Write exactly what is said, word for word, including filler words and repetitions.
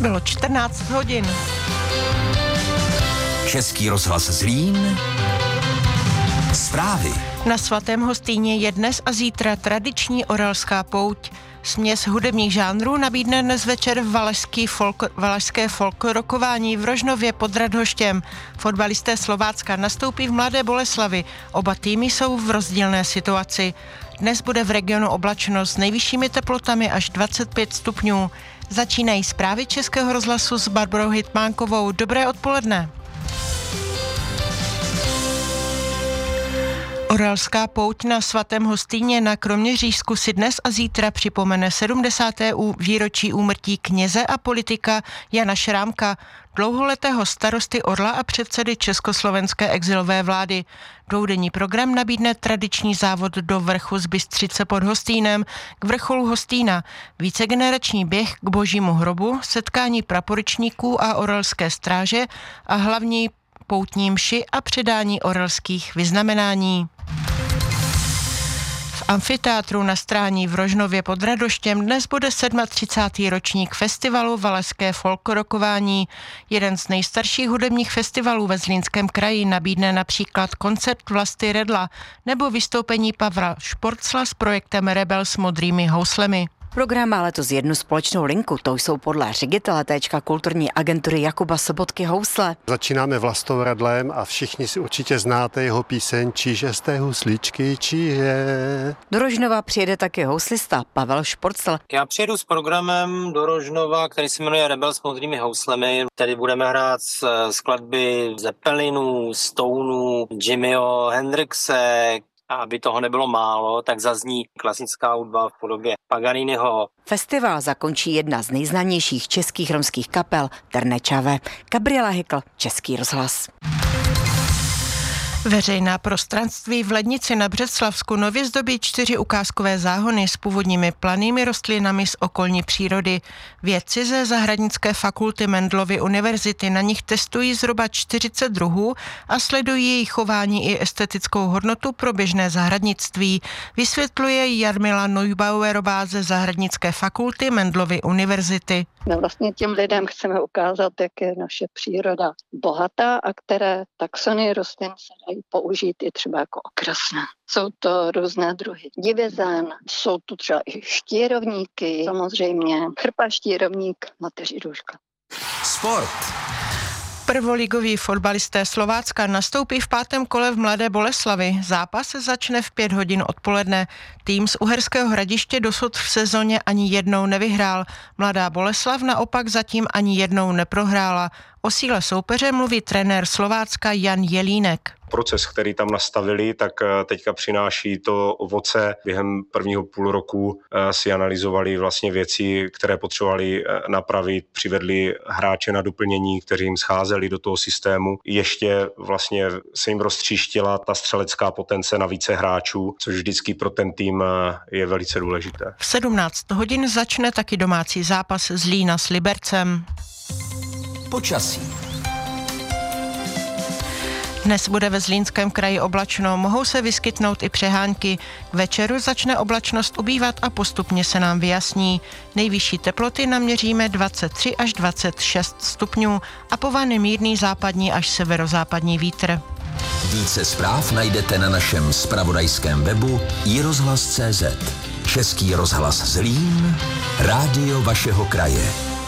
Bylo čtrnáct hodin. Český rozhlas Zlín. Zprávy. Na Svatém Hostýně je dnes a zítra tradiční orelská pouť. Směs hudebních žánrů nabídne dnes večer valašský folk, valašské folkrokování v Rožnově pod Radhoštěm. Fotbalisté Slovácka nastoupí v Mladé Boleslavi. Oba týmy jsou v rozdílné situaci. Dnes bude v regionu oblačno s nejvyššími teplotami až dvacet pět stupňů. Začínají zprávy Českého rozhlasu s Barborou Hitmánkovou. Dobré odpoledne. Orelská pouť na Svatém Hostýně na Kroměřížsku si dnes a zítra připomene sedmdesáté výročí úmrtí kněze a politika Jana Šrámka, dlouholetého starosty Orla a předsedy československé exilové vlády. Dvoudenní program nabídne tradiční závod do vrchu z Bystřice pod Hostýnem k vrcholu Hostýna, vícegenerační běh k Božímu hrobu, setkání praporečníků a orelské stráže a hlavní poutní mši a předání orelských vyznamenání. V amfiteátru na Strání v Rožnově pod Radhoštěm dnes bude třicátý sedmý ročník festivalu Valašské folkrokování. Jeden z nejstarších hudebních festivalů ve Zlínském kraji nabídne například koncert Vlasty Redla nebo vystoupení Pavla Šporcla s projektem Rebel s modrými houslemi. Program má letos jednu společnou linku, to jsou podle ředitele téčka kulturní agentury Jakuba Sobotky housle. Začínáme Vlastou Redlem a všichni si určitě znáte jeho píseň Číže z té husličky, číže. Do Rožnova přijede také houslista Pavel Šporcl. Já přijedu s programem do Rožnova, který se jmenuje Rebel s modrými houslemi. Tady budeme hrát skladby Zeppelinů, Stounů, Jimmyho Hendrixe. A aby toho nebylo málo, tak zazní klasická hudba v podobě Paganiniho. Festival zakončí jedna z nejznámějších českých romských kapel Trnečave. Gabriela Hykl, Český rozhlas. Veřejná prostranství v Lednici na Břeclavsku nově zdobí čtyři ukázkové záhony s původními plannými rostlinami z okolní přírody. Vědci ze Zahradnické fakulty Mendelovy univerzity na nich testují zhruba čtyřicet druhů a sledují jejich chování i estetickou hodnotu pro běžné zahradnictví, vysvětluje Jarmila Neubauerová ze Zahradnické fakulty Mendelovy univerzity. My vlastně těm lidem chceme ukázat, jak je naše příroda bohatá a které taxony rostlin se dají použít i třeba jako okrasné. Jsou to různé druhy divězán, jsou tu třeba i štírovníky, samozřejmě chrpa štírovník, mateří růžka. Sport. Prvoligoví fotbalisté Slovácka nastoupí v pátém kole v Mladé Boleslavi. Zápas se začne v pět hodin odpoledne. Tým z Uherského Hradiště dosud v sezóně ani jednou nevyhrál. Mladá Boleslav naopak zatím ani jednou neprohrála. O síle soupeře mluví trenér Slovácka Jan Jelínek. Proces, který tam nastavili, tak teďka přináší to ovoce. Během prvního půl roku si analyzovali vlastně věci, které potřebovali napravit, přivedli hráče na doplnění, kteří jim scházeli do toho systému. Ještě vlastně se jim roztříštila ta střelecká potence na více hráčů, což vždycky pro ten tým je velice důležité. V sedmnáct hodin začne taky domácí zápas Zlína s Libercem. Počasí. Dnes bude ve Zlínském kraji oblačno, mohou se vyskytnout i přehánky. K večeru začne oblačnost ubývat a postupně se nám vyjasní. Nejvyšší teploty naměříme dvacet tři až dvacet šest stupňů a povane mírný západní až severozápadní vítr. Více zpráv najdete na našem zpravodajském webu i rozhlas tečka cé zet. Český rozhlas Zlín, rádio vašeho kraje.